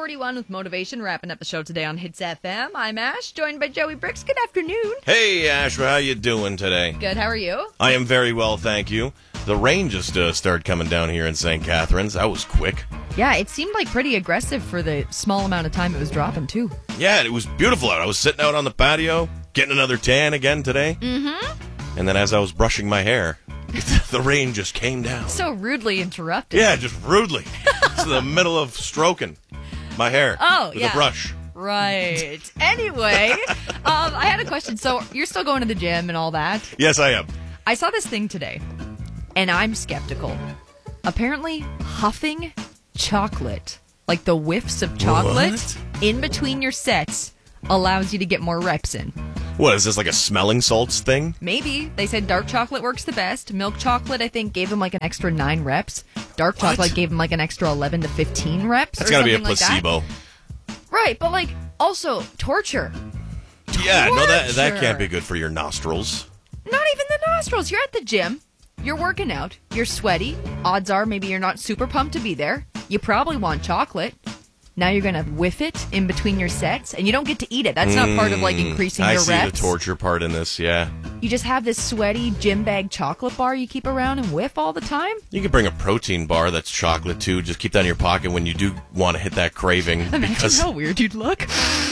6:41 with Motivation, wrapping up the show today on Hits FM. I'm Ash, joined by Joey Bricks. Good afternoon. Hey, Ash, how you doing today? Good, how are you? I am very well, thank you. The rain just started coming down here in St. Catharines. That was quick. Yeah, it seemed like pretty aggressive for the small amount of time it was dropping, too. Yeah, it was beautiful out. I was sitting out on the patio, getting another tan again today. Mm-hmm. And then as I was brushing my hair, the rain just came down. So rudely interrupted. Yeah, just rudely. It's in the middle of stroking my hair with a brush. Right. Anyway, I had a question. So you're still going to the gym and all that? Yes, I am. I saw this thing today, and I'm skeptical. Apparently, huffing chocolate, like the whiffs of chocolate, in between your sets, allows you to get more reps in. What, is this like a smelling salts thing? Maybe. They said dark chocolate works the best. Milk chocolate, I think, gave them like an extra 9 reps. Dark chocolate gave them like an extra 11 to 15 reps. That's got to be a placebo. Right, but like, also, torture. Yeah, no, that can't be good for your nostrils. Not even the nostrils. You're at the gym. You're working out. You're sweaty. Odds are maybe you're not super pumped to be there. You probably want chocolate. Now you're going to whiff it in between your sets, and you don't get to eat it. That's not part of, like, increasing your reps. I see the torture part in this, yeah. You just have this sweaty gym bag chocolate bar you keep around and whiff all the time? You can bring a protein bar that's chocolate, too. Just keep that in your pocket when you do want to hit that craving. Imagine how weird you'd look.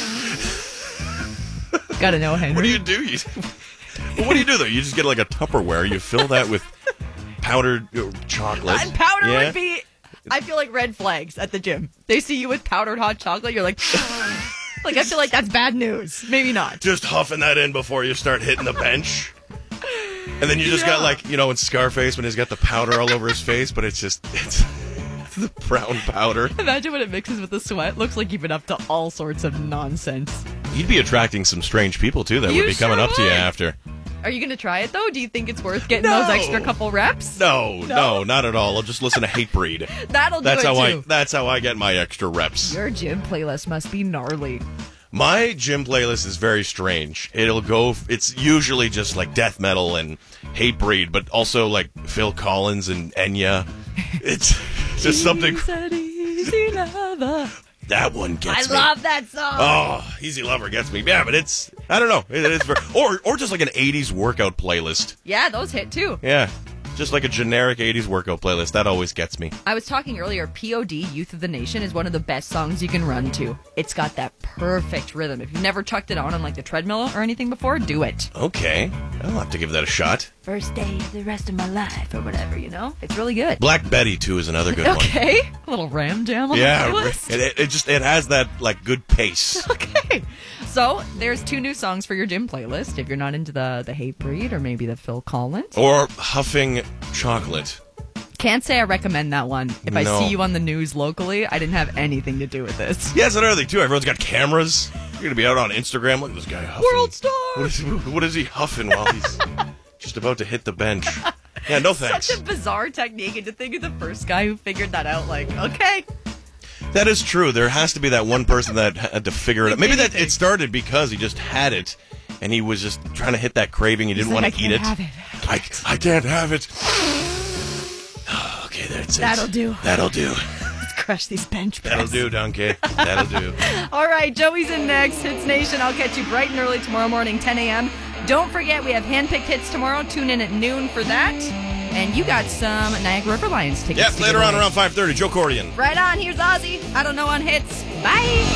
Gotta know, Henry. What do you do? What do you do, though? You just get, like, a Tupperware. You fill that with powdered chocolate. And powder would be... I feel like red flags at the gym. They see you with powdered hot chocolate, you're like, like, I feel like that's bad news. Maybe not. Just huffing that in before you start hitting the bench. And then you just got, like, you know, in Scarface when he's got the powder all over his face, but it's the brown powder. Imagine when it mixes with the sweat. Looks like you've been up to all sorts of nonsense. You'd be attracting some strange people, too, that would be coming up to you after. Are you going to try it, though? Do you think it's worth getting those extra couple reps? No, not at all. I'll just listen to Hatebreed. That's how I get my extra reps. Your gym playlist must be gnarly. My gym playlist is very strange. It's usually just like death metal and Hatebreed, but also like Phil Collins and Enya. It's just something... Easy lover. That one gets me. I love that song. Oh, Easy Lover gets me. Yeah, but I don't know. It is or just like an 80s workout playlist. Yeah, those hit too. Yeah. Just like a generic 80s workout playlist. That always gets me. I was talking earlier, POD, Youth of the Nation, is one of the best songs you can run to. It's got that perfect rhythm. If you've never chucked it on like the treadmill or anything before, do it. Okay. I'll have to give that a shot. First day of the rest of my life or whatever, you know? It's really good. Black Betty, too, is another good one. Okay. A little Ram Jam on the playlist. It has that, like, good pace. Okay. So, there's 2 new songs for your gym playlist if you're not into the Hatebreed or maybe the Phil Collins. Or huffing chocolate. Can't say I recommend that one. If I see you on the news locally, I didn't have anything to do with this. Yeah, that's another thing, too. Everyone's got cameras. You're going to be out on Instagram. Look at this guy huffing. World star! What is he huffing while he's just about to hit the bench? Yeah, no thanks. Such a bizarre technique, and to think of the first guy who figured that out, like, okay. That is true. There has to be that one person that had to figure it out. Maybe that it started because he just had it, and he was just trying to hit that craving. He didn't want to eat it. I can't have it. Okay, that's it. That'll do. Let's crush these bench press. That'll do, Donkey. That'll do. All right, Joey's in next. Hits Nation. I'll catch you bright and early tomorrow morning, 10 a.m. Don't forget, we have handpicked hits tomorrow. Tune in at noon for that. And you got some Niagara River Lions tickets. Yep, later on around 5:30. Joe Cordian. Right on. Here's Ozzy. I don't know on hits. Bye.